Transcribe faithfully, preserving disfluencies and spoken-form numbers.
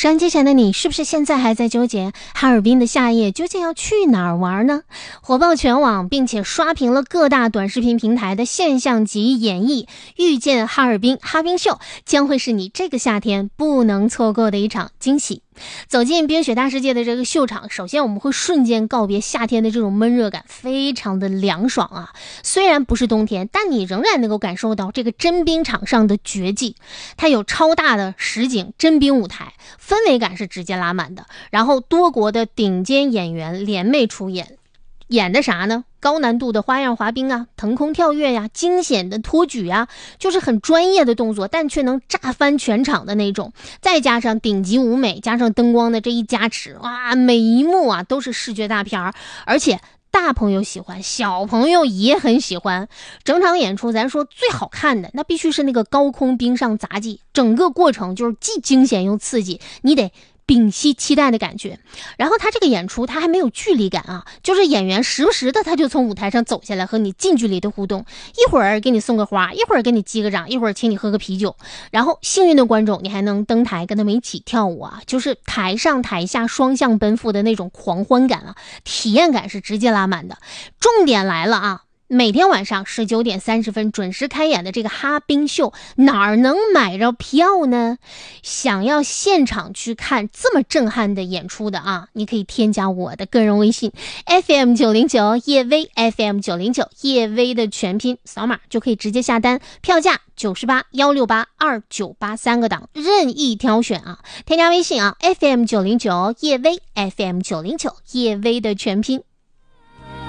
收音机前的你，是不是现在还在纠结哈尔滨的夏夜究竟要去哪儿玩呢？火爆全网并且刷屏了各大短视频平台的现象级演绎，遇见哈尔滨哈冰秀将会是你这个夏天不能错过的一场惊喜。走进冰雪大世界的这个秀场，首先我们会瞬间告别夏天的这种闷热感，非常的凉爽啊。虽然不是冬天，但你仍然能够感受到这个真冰场上的绝技。它有超大的实景真冰舞台，氛围感是直接拉满的，然后多国的顶尖演员联袂出演。演的啥呢？高难度的花样滑冰啊，腾空跳跃呀、啊，惊险的托举啊，就是很专业的动作，但却能炸翻全场的那种。再加上顶级舞美，加上灯光的这一加持，哇，每一幕啊都是视觉大片儿，而且大朋友喜欢，小朋友也很喜欢。整场演出咱说最好看的，那必须是那个高空冰上杂技，整个过程就是既惊险又刺激，你得屏息期待的感觉。然后他这个演出他还没有距离感啊，就是演员时不时的他就从舞台上走下来和你近距离的互动，一会儿给你送个花，一会儿给你击个掌，一会儿请你喝个啤酒，然后幸运的观众你还能登台跟他们一起跳舞啊，就是台上台下双向奔赴的那种狂欢感啊，体验感是直接拉满的。重点来了啊，每天晚上十九点三十分准时开演的这个哈冰秀，哪儿能买着票呢？想要现场去看这么震撼的演出的啊，你可以添加我的个人微信 F M 九零九 叶薇 F M 九零九 叶薇的全拼，扫码就可以直接下单，票价九十八、一六八、二九八三个档，任意挑选啊！添加微信啊 F M 九零九 叶薇 F M 九零九 叶薇的全拼。